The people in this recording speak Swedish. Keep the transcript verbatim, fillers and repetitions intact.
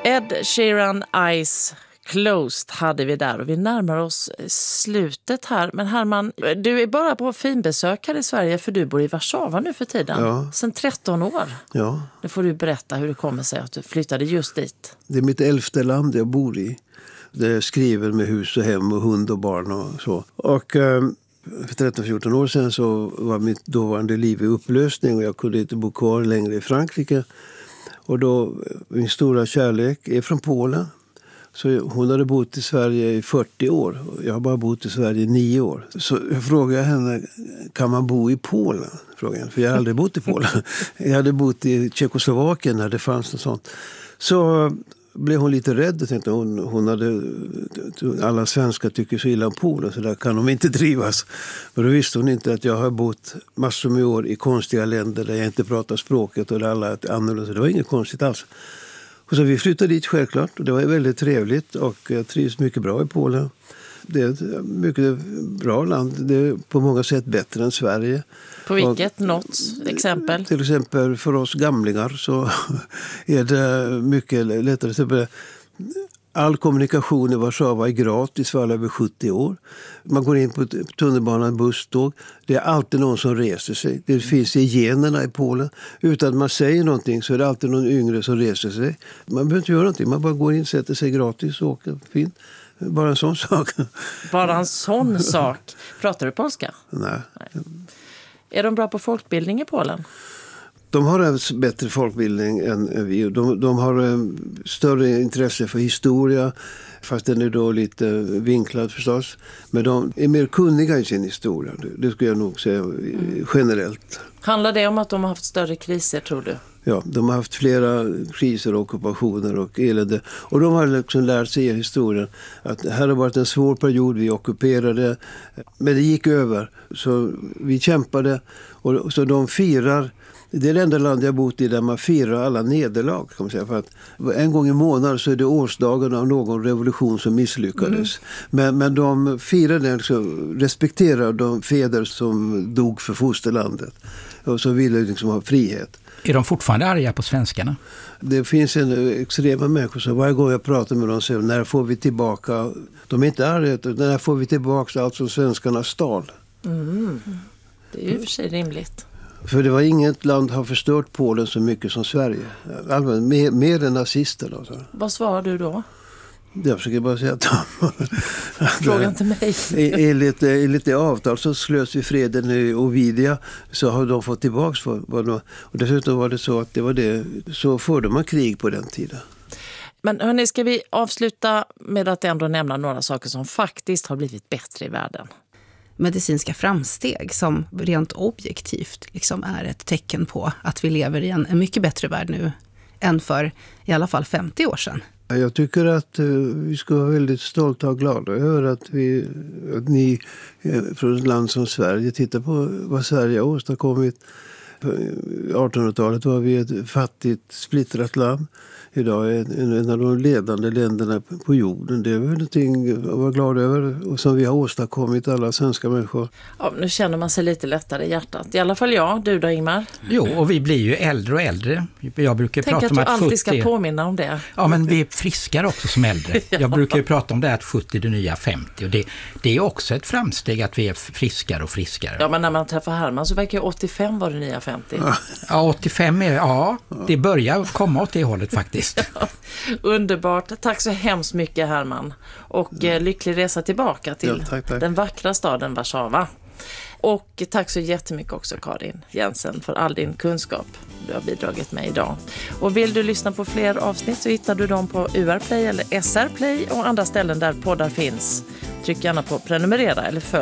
Ed Sheeran, Eyes Closed hade vi där och vi närmar oss slutet här. Men Herman, du är bara på finbesök här i Sverige för du bor i Warszawa nu för tiden. Ja. Sedan tretton år. Ja. Nu får du berätta hur det kommer sig att du flyttade just dit. Det är mitt elfte land jag bor i. Det är skriven med hus och hem och hund och barn och så. Och eh, för tretton fjorton år sedan så var mitt dåvarande liv i upplösning och jag kunde inte bo kvar längre i Frankrike. Och då, min stora kärlek är från Polen. Så hon hade bott i Sverige i fyrtio år. Jag har bara bott i Sverige i nio år. Så jag frågade henne, kan man bo i Polen? Frågade jag, för jag hade aldrig bott i Polen. Jag hade bott i Tjeckoslovakien när det fanns något sånt. Så blev hon lite rädd och tänkte hon, hon hade, alla svenskar tycker så illa om Polen så där kan de inte drivas. Men då visste hon inte att jag har bott massor med år i konstiga länder där jag inte pratar språket och där alla är annorlunda. Det var inget konstigt alls. Och så vi flyttade dit självklart och det var väldigt trevligt och jag trivs mycket bra i Polen. Det är ett mycket bra land. Det är på många sätt bättre än Sverige. På vilket? Och, något exempel? Till exempel för oss gamlingar så är det mycket lättare. All kommunikation i Warszawa är gratis för alla över sjuttio år. Man går in på tunnelbanan, busståg. Det är alltid någon som reser sig. Det finns i generna i Polen. Utan att man säger någonting så är det alltid någon yngre som reser sig. Man behöver inte göra någonting. Man bara går in, sätter sig gratis och åker. Fint. Bara en sån sak. Bara en sån sak. Pratar du polska? Nej. Nej. Är de bra på folkbildning i Polen? De har en bättre folkbildning än vi. De, de har en större intresse för historia, fast den är då lite vinklad förstås. Men de är mer kunniga i sin historia, det skulle jag nog säga generellt. Handlar det om att de har haft större kriser, tror du? Ja, de har haft flera kriser, ockupationer och elände. Och de har liksom lärt sig i historien att det här har varit en svår period, vi ockuperade, men det gick över. Så vi kämpade och så de firar. Det är det enda land jag bott i där man firar alla nederlag, kan man säga. För att en gång i månaden så är det årsdagen av någon revolution som misslyckades. Mm. Men, men de firar den, liksom, respekterar de fäder som dog för fosterlandet. Och så ville liksom ha frihet. Är de fortfarande arga på svenskarna? Det finns en extrema människor som varje gång jag pratar med dem säger när får vi tillbaka, de är inte arga, när får vi tillbaka allt som svenskarna stal. Mm. Det är ju för sig rimligt. För det var inget land har förstört Polen så mycket som Sverige. Allmänt, mer, mer än nazister. Då, så. Vad svarar du då? Jag försöker bara säga att Fråga inte mig. Enligt, enligt det avtal så slöts vi freden i Ovidia så har de fått tillbaka för vad de, och dessutom var det så att det var det, så förde man krig på den tiden. Men hörni, ska vi avsluta med att ändå nämna några saker som faktiskt har blivit bättre i världen? Medicinska framsteg som rent objektivt liksom är ett tecken på att vi lever i en, en mycket bättre värld nu än för i alla fall femtio år sedan. Jag tycker att uh, vi ska vara väldigt stolta och glada över att, vi, att ni uh, från ett land som Sverige tittar på vad Sverige har åstadkommit. På artonhundratalet var vi ett fattigt, splittrat land. Idag är en, en av de ledande länderna på jorden. Det är väl någonting att vara glad över och som vi har åstadkommit alla svenska människor. Ja, nu känner man sig lite lättare i hjärtat. I alla fall jag, du då Ingmar? Jo, och vi blir ju äldre och äldre. Jag brukar Tänk prata att om du att alltid sjuttio... ska påminna om det. Ja, men vi är friskare också som äldre. Ja. Jag brukar ju prata om det att sjuttio är det nya femtio. Och det, det är också ett framsteg att vi är friskare och friskare. Ja, men när man träffar Herman så verkar ju åttiofem vara det nya femtio. Ja, åttiofem är, ja, det börjar komma åt det hållet faktiskt. Ja, underbart. Tack så hemskt mycket Herman. Och eh, lycklig resa tillbaka till ja, tack, tack. den vackra staden Warszawa. Och tack så jättemycket också Karin Jensen för all din kunskap du har bidragit med idag. Och vill du lyssna på fler avsnitt så hittar du dem på U R Play eller S R Play och andra ställen där poddar finns. Tryck gärna på prenumerera eller följ